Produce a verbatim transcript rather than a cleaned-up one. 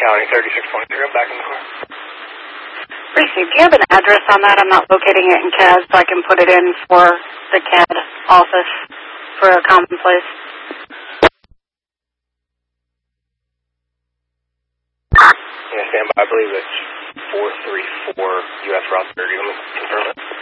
County, thirty-six twenty-three. I'm back in the car. Received. Do you have an address on that? I'm not locating it in C A D, so I can put it in for the C A D office for a common place. Yeah, stand by. I believe it's four three four U S Route thirty. Let me confirm it.